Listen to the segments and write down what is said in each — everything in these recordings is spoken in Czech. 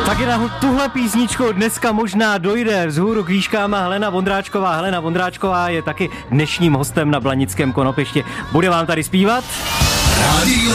Tak na tuhle písničku dneska možná dojde vzhůru k výškám Helena Vondráčková. Helena Vondráčková je taky dnešním hostem na Blanickém Konopišti. Bude vám tady zpívat? Rádio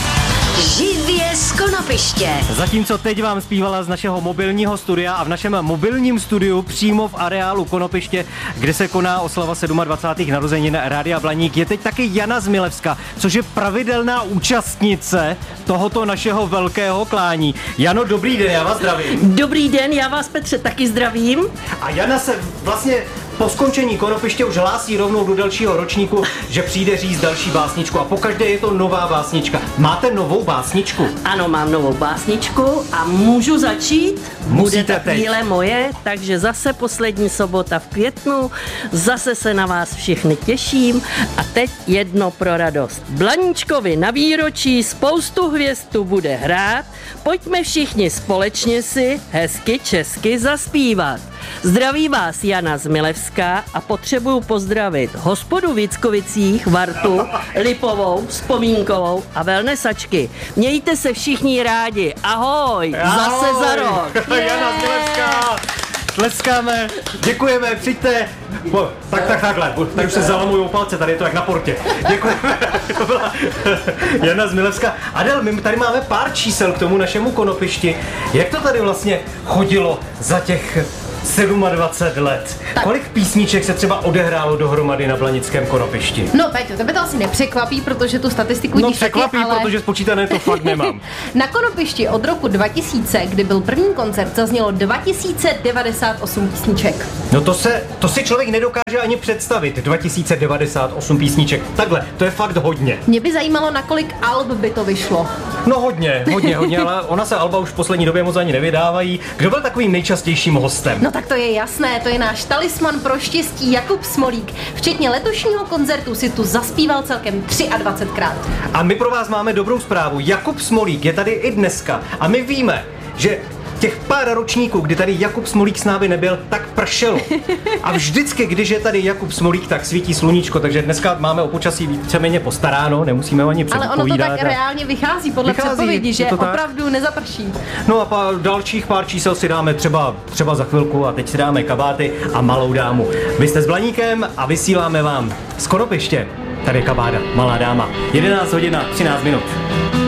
Živě z Konopiště. Zatímco teď vám zpívala z našeho mobilního studia a v našem mobilním studiu přímo v areálu Konopiště, kde se koná oslava 27. narozenin Rádia Blaník, je teď taky Jana Zmilevská, což je pravidelná účastnice tohoto našeho velkého klání. Jano, dobrý den, já vás zdravím. Dobrý den, já vás, Petře, taky zdravím. A Jana se vlastně po skončení Konopiště už hlásí rovnou do dalšího ročníku, že přijde říct další básničku a pokaždé je to nová básnička. Máte novou básničku? Ano, mám novou básničku a můžu začít? Musíte Bude ta chvíle moje, takže zase poslední sobota v květnu, zase se na vás všichni těším a teď jedno pro radost. Blaníčkovi na výročí spoustu hvězd tu bude hrát, pojďme všichni společně si hezky česky zaspívat. Zdraví vás Jana Zmilevská a potřebuju pozdravit hospodu v Víckovicích, Vartu, Lipovou, Vzpomínkovou a Velnesačky. Mějte se všichni rádi. Ahoj, zase za rok. Jana Zmilevská. Tleskáme, děkujeme, přijďte. Takhle, tady už se zalamujou palce, tady je to jak na portě. Děkujeme, to byla Jana Zmilevská. Adel, my tady máme pár čísel k tomu našemu Konopišti. Jak to tady vlastně chodilo za těch 27 let? Tak. Kolik písniček se třeba odehrálo dohromady na Blanickém Konopišti? No, Peťo, tebe to asi nepřekvapí, protože tu statistiku díš překvapí, taky, ale... protože spočítané to fakt nemám. Na Konopišti od roku 2000, kdy byl první koncert, zaznělo 2098 písniček. No to si člověk nedokáže ani představit, 2098 písniček. Takhle, to je fakt hodně. Mě by zajímalo, na kolik alb by to vyšlo. No hodně, ale ona se alba už v poslední době moc ani nevydávají. Kdo byl takovým nejčastějším hostem? No tak to je jasné, to je náš talisman pro štěstí Jakub Smolík. Včetně letošního koncertu si tu zaspíval celkem 23krát. A my pro vás máme dobrou zprávu. Jakub Smolík je tady i dneska a my víme, že těch pár ročníků, kdy tady Jakub Smolík s námi nebyl, tak pršelo. A vždycky, když je tady Jakub Smolík, tak svítí sluníčko, takže dneska máme o počasí víceméně postaráno, nemusíme ho ani předpovídat. Ale ono to tak reálně vychází podle předpovědi, že opravdu nezaprší. No a dalších pár čísel si dáme třeba za chvilku a teď si dáme kabáty a malou dámu. Vy jste s Blaníkem a vysíláme vám z Konopiště. Tady je kabáda, malá dáma. 11 hodin a 13 minut.